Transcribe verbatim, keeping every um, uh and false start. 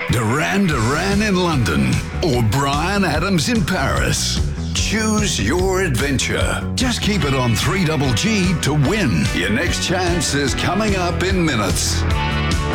Duran Duran in London or Bryan Adams in Paris. Choose your adventure. Just keep it on three G G to win. Your next chance is coming up in minutes.